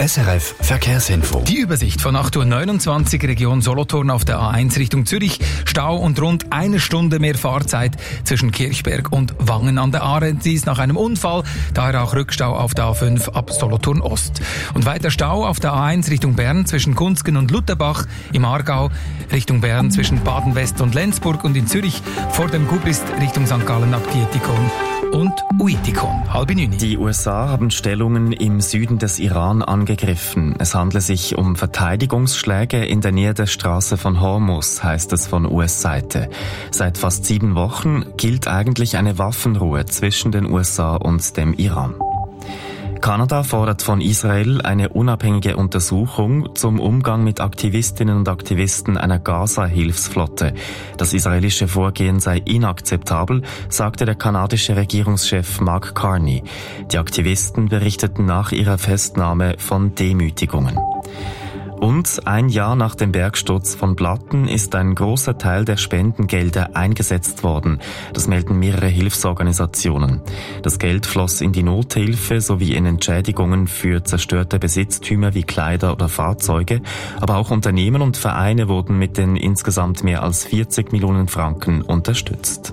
SRF Verkehrsinfo. Die Übersicht von 8.29 Uhr Region Solothurn auf der A1 Richtung Zürich. Stau und rund eine Stunde mehr Fahrzeit zwischen Kirchberg und Wangen an der Aare. Dies nach einem Unfall, daher auch Rückstau auf der A5 ab Solothurn Ost. Und weiter Stau auf der A1 Richtung Bern zwischen Kunzgen und Lutherbach, im Aargau Richtung Bern zwischen Baden-West und Lenzburg und in Zürich vor dem Gubrist Richtung St. Gallen ab Dietikon und Uitikon. 8:30. Die USA haben Stellungen im Süden des Iran angegriffen. Es handle sich um Verteidigungsschläge in der Nähe der Straße von Hormuz, heißt es von US-Seite. Seit fast 7 Wochen gilt eigentlich eine Waffenruhe zwischen den USA und dem Iran. Kanada fordert von Israel eine unabhängige Untersuchung zum Umgang mit Aktivistinnen und Aktivisten einer Gaza-Hilfsflotte. Das israelische Vorgehen sei inakzeptabel, sagte der kanadische Regierungschef Mark Carney. Die Aktivisten berichteten nach ihrer Festnahme von Demütigungen. Und 1 Jahr nach dem Bergsturz von Blatten ist ein großer Teil der Spendengelder eingesetzt worden. Das melden mehrere Hilfsorganisationen. Das Geld floss in die Nothilfe sowie in Entschädigungen für zerstörte Besitztümer wie Kleider oder Fahrzeuge. Aber auch Unternehmen und Vereine wurden mit den insgesamt mehr als 40 Millionen Franken unterstützt.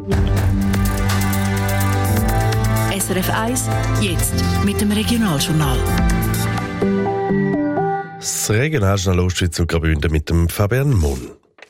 SRF 1, jetzt mit dem Regionaljournal. Das Regionaljournal Ostschweiz und Graubünden mit dem Fabian Munn.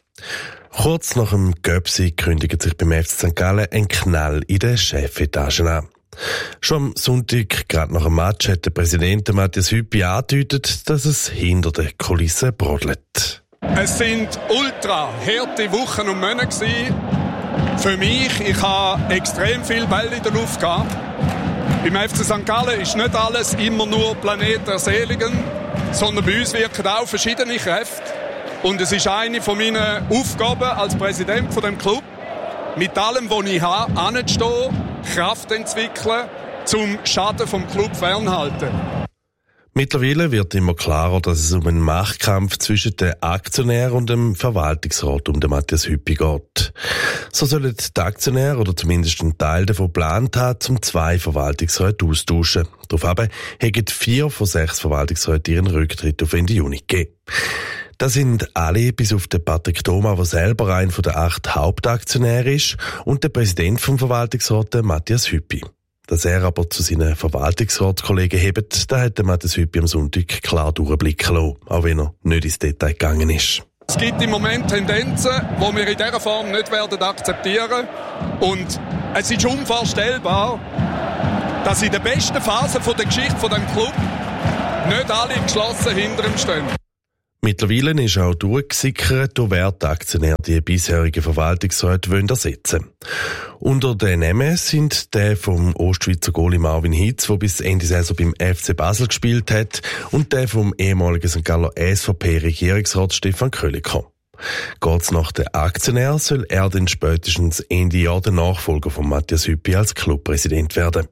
Kurz nach dem Göpsi kündigt sich beim FC St. Gallen ein Knall in der Chefetage an. Schon am Sonntag, gerade nach dem Match, hat der Präsident Matthias Hüppi angedeutet, dass es hinter den Kulissen brodelt. Es sind ultra harte Wochen und Monate gewesen. Für mich, ich habe extrem viele Bälle in der Luft gehabt. Beim FC St. Gallen ist nicht alles immer nur Planet der Seligen, sondern bei uns wirken auch verschiedene Kräfte. Und es ist eine von meinen Aufgaben als Präsident von dem Club, mit allem, was ich habe, anzustehen, Kraft entwickeln, zum Schaden vom Club fernhalten. Mittlerweile wird immer klarer, dass es um einen Machtkampf zwischen den Aktionären und dem Verwaltungsrat um den Matthias Hüppi geht. So sollen die Aktionäre oder zumindest ein Teil davon geplant haben, um 2 Verwaltungsräte austauschen. Daraufhin haben 4 von 6 Verwaltungsräten ihren Rücktritt auf Ende Juni gegeben. Das sind alle, bis auf den Patrick Thoma, der selber einer der 8 Hauptaktionäre ist, und der Präsident vom Verwaltungsrat, Matthias Hüppi. Dass er aber zu seinen Verwaltungsratskollegen hebt, da hat Matthias Hüppi am Sonntag klar durchblicken lassen, auch wenn er nicht ins Detail gegangen ist. Es gibt im Moment Tendenzen, die wir in dieser Form nicht werden akzeptieren. Und es ist unvorstellbar, dass in der besten Phase der Geschichte von dem Club nicht alle geschlossen hinter ihm stehen. Mittlerweile ist auch durchgesickert, wer die Aktionäre die bisherigen Verwaltungsräte ersetzen wollen. Unter den Namen sind der vom Ostschweizer Goalie Marvin Hitz, der bis Ende Saison beim FC Basel gespielt hat, und der vom ehemaligen St. Galler SVP-Regierungsrat Stefan Köliker. Geht's nach den Aktionären, soll er dann spätestens Ende Jahr der Nachfolger von Matthias Hüppi als Clubpräsident werden.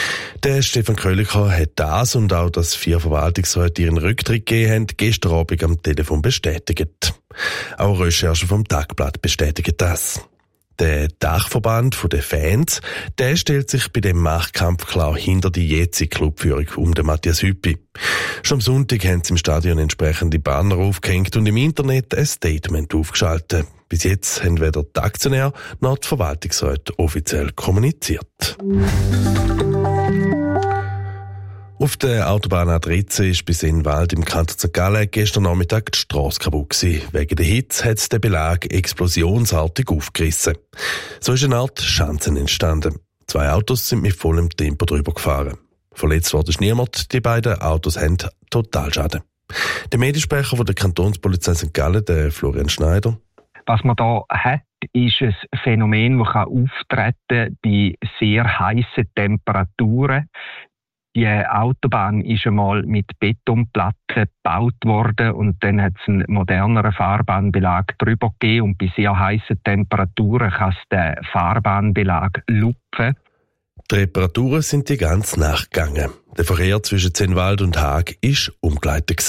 Der Stefan Köliker hat das und auch, dass 4 Verwaltungsräte ihren Rücktritt gegeben haben, gestern Abend am Telefon bestätigt. Auch Recherchen vom Tagblatt bestätigen das. Der Dachverband der Fans, der stellt sich bei dem Machtkampf klar hinter die jetzige Clubführung um den Matthias Hüppi. Schon am Sonntag haben sie im Stadion entsprechende Banner aufgehängt und im Internet ein Statement aufgeschaltet. Bis jetzt haben weder die Aktionäre noch die Verwaltungsräte offiziell kommuniziert. Auf der Autobahn A13 ist bis in Wald im Kanton St. Gallen gestern Nachmittag die Strasse kaputt gewesen. Wegen der Hitze hat der Belag explosionsartig aufgerissen. So ist eine Art Schanzen entstanden. 2 Autos sind mit vollem Tempo drüber gefahren. Verletzt wurde niemand, die beiden Autos haben Totalschaden. Der Mediensprecher von der Kantonspolizei St. Gallen, der Florian Schneider. Was man da hat, ist ein Phänomen, das auftreten bei sehr heißen Temperaturen. Die Autobahn ist einmal mit Betonplatten gebaut worden und dann hat es einen moderneren Fahrbahnbelag drüber gegeben und bei sehr heißen Temperaturen kann es den Fahrbahnbelag lupfen. Die Reparaturen sind die ganze Nacht gegangen. Der Verkehr zwischen Zenwald und Haag war umgeleitet.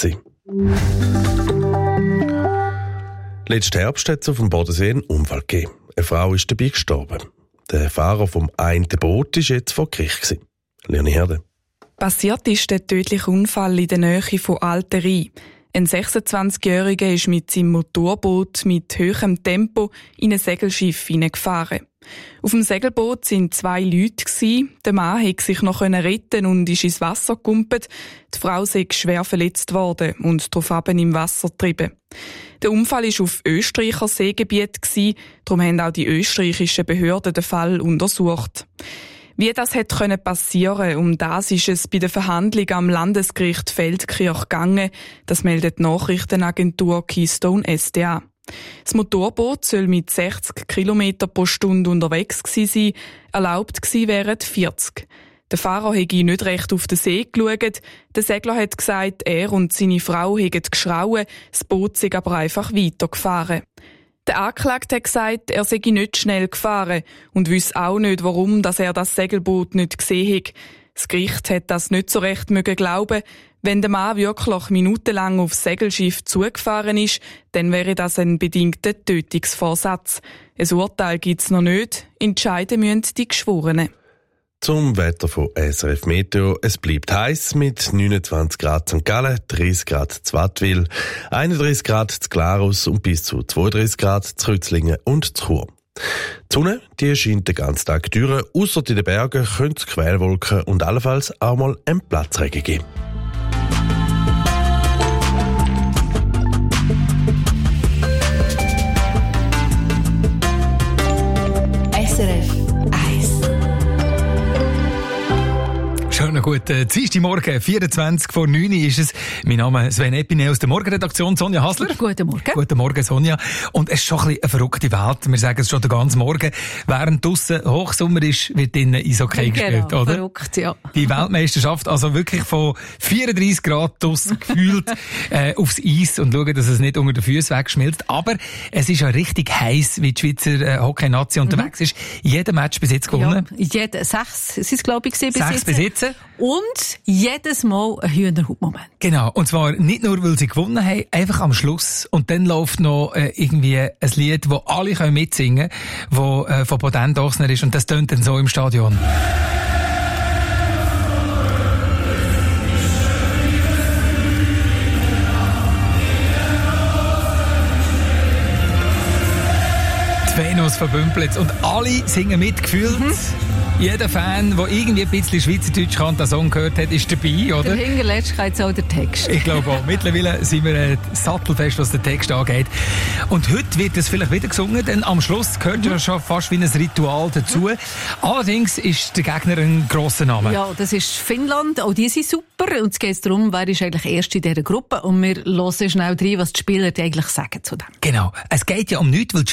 Letzten Herbst hat es auf dem Bodensee einen Unfall gegeben. Eine Frau ist dabei gestorben. Der Fahrer vom einen Boot war jetzt vor Gericht. Leonie Herde. Passiert ist der tödliche Unfall in der Nähe von Altery. Ein 26-Jähriger ist mit seinem Motorboot mit hohem Tempo in ein Segelschiff hineingefahren. Auf dem Segelboot waren 2 Leute. Der Mann konnte sich noch retten und ist ins Wasser gekumpelt. Die Frau sei schwer verletzt worden und daraufhin im Wasser getrieben. Der Unfall war auf Österreicher Seegebiet, darum haben auch die österreichischen Behörden den Fall untersucht. Wie das hätte passieren, um das ist es bei der Verhandlung am Landesgericht Feldkirch gegangen. Das meldet die Nachrichtenagentur Keystone SDA. Das Motorboot soll mit 60 km pro Stunde unterwegs gewesen sein, erlaubt gewesen wären 40. Der Fahrer hätte nicht recht auf den See geschaut. Der Segler hat gesagt, er und seine Frau hätten geschrauen, das Boot sei aber einfach weitergefahren. Der Angeklagte hat gesagt, er sei nicht schnell gefahren und wisse auch nicht, warum dass er das Segelboot nicht gesehen hat. Das Gericht hat das nicht so recht glauben. Wenn der Mann wirklich minutenlang aufs Segelschiff zugefahren ist, dann wäre das ein bedingter Tötungsvorsatz. Ein Urteil gibt es noch nicht. Entscheiden müssen die Geschworenen. Zum Wetter von SRF Meteo. Es bleibt heiß mit 29 Grad St. Gallen, 30 Grad zu Wattwil, 31 Grad zu Glarus und bis zu 32 Grad zu Rützlingen und zu Chur. Die Sonne, die scheint den ganzen Tag durch. Ausser in den Bergen können es Quellwolken und allenfalls auch mal einen Platzregen geben. Schönen guten Dienstagmorgen, 24 vor 9 ist es. Mein Name ist Sven Epine aus der Morgenredaktion, Sonja Hasler. Guten Morgen. Guten Morgen, Sonja. Und es ist schon ein bisschen eine verrückte Welt. Wir sagen es schon den ganzen Morgen. Während draussen Hochsommer ist, wird drinnen Eishockey gespielt, oder? Verrückt, ja. Die Weltmeisterschaft, also wirklich von 34 Grad draussen gefühlt aufs Eis und schauen, dass es nicht unter den Füßen wegschmilzt. Aber es ist ja richtig heiß, wie die Schweizer Hockey-Nazi unterwegs ist. Jeder Match bis jetzt gewonnen. Ja, 6 sind es, glaube ich, bis 6 bis jetzt. Und jedes Mal ein Hühnerhautmoment. Genau. Und zwar nicht nur, weil sie gewonnen haben, einfach am Schluss. Und dann läuft noch irgendwie ein Lied, das alle mitsingen können, das von Boden Dochsner ist. Und das tönt dann so im Stadion. Die Venus von Bümplitz. Und alle singen mitgefühlt. Jeder Fan, der irgendwie ein bisschen Schweizerdeutsch kann, den Song gehört hat, ist dabei, oder? Der hinterletzt kann jetzt auch der Text. Ich glaube auch. Mittlerweile sind wir sattelfest, was den Text angeht. Und heute wird es vielleicht wieder gesungen, denn am Schluss gehört ja schon fast wie ein Ritual dazu. Allerdings ist der Gegner ein grosser Name. Ja, das ist Finnland. Auch die sind super. Und es geht darum, wer ist eigentlich erst in dieser Gruppe. Und wir hören schnell rein, was die Spieler eigentlich sagen zu dem. Genau. Es geht ja um nichts, weil die